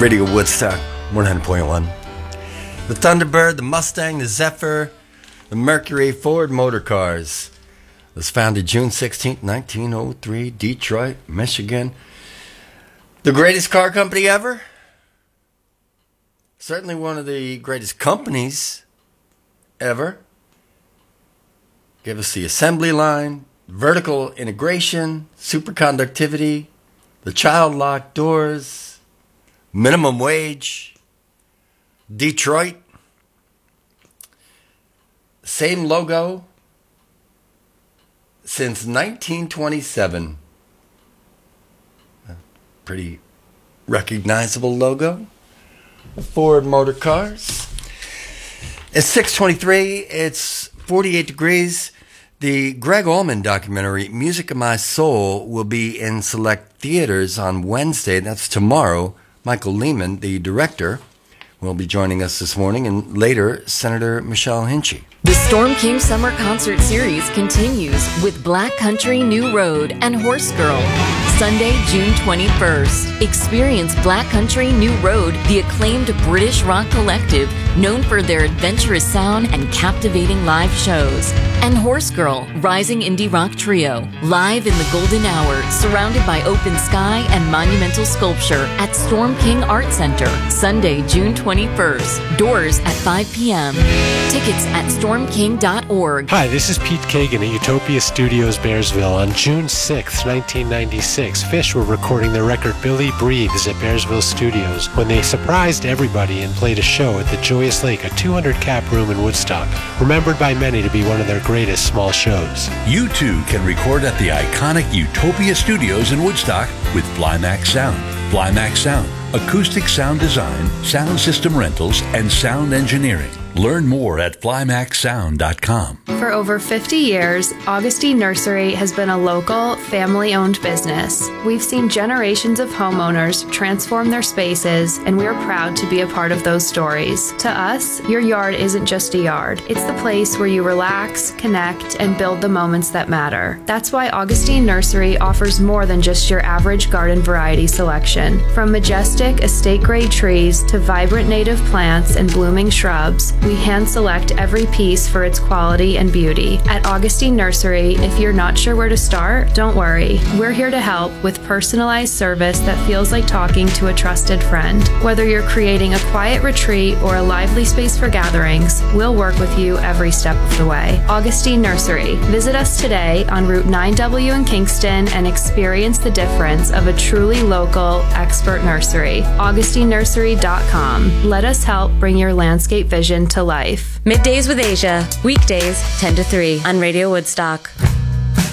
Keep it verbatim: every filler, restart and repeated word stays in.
Radio Woodstock, one hundred point one. The Thunderbird, the Mustang, the Zephyr, the Mercury, Ford Motor Cars. It was founded June sixteenth, nineteen oh three, Detroit, Michigan. The greatest car company ever? Certainly one of the greatest companies ever. Give us the assembly line, vertical integration, superconductivity, the child lock doors, minimum wage, Detroit. Same logo since nineteen twenty-seven. A pretty recognizable logo. Ford Motor Cars. It's six twenty-three. It's forty-eight degrees. The Greg Allman documentary, Music of My Soul, will be in select theaters on Wednesday. That's tomorrow. Michael Lehman, the director, will be joining us this morning, and later, Senator Michelle Hinchey. The Storm King Summer Concert Series continues with Black Country New Road and Horse Girl. Sunday, June twenty-first. Experience Black Country New Road, the acclaimed British rock collective known for their adventurous sound and captivating live shows. And Horse Girl, rising indie rock trio, live in the golden hour, surrounded by open sky and monumental sculpture at Storm King Art Center. Sunday, June twenty-first. Doors at five p.m. Tickets at storm king dot org. Hi, this is Pete Kagan at Utopia Studios, Bearsville. On June sixth, nineteen ninety-six, Phish were recording their record Billy Breathes at Bearsville Studios when they surprised everybody and played a show at the Joyous Lake, a two hundred cap room in Woodstock, remembered by many to be one of their greatest small shows. You too can record at the iconic Utopia Studios in Woodstock with Flymax Sound. Flymax Sound, acoustic sound design, sound system rentals, and sound engineering. Learn more at flymax sound dot com. For over fifty years, Augustine Nursery has been a local, family-owned business. We've seen generations of homeowners transform their spaces, and we are proud to be a part of those stories. To us, your yard isn't just a yard. It's the place where you relax, connect, and build the moments that matter. That's why Augustine Nursery offers more than just your average garden variety selection. From majestic estate-grade trees to vibrant native plants and blooming shrubs, we hand select every piece for its quality and beauty. At Augustine Nursery, if you're not sure where to start, don't worry. We're here to help with personalized service that feels like talking to a trusted friend. Whether you're creating a quiet retreat or a lively space for gatherings, we'll work with you every step of the way. Augustine Nursery. Visit us today on Route nine W in Kingston and experience the difference of a truly local, expert nursery. augustine nursery dot com. Let us help bring your landscape vision to life. Middays with Asia, weekdays ten to three on Radio Woodstock.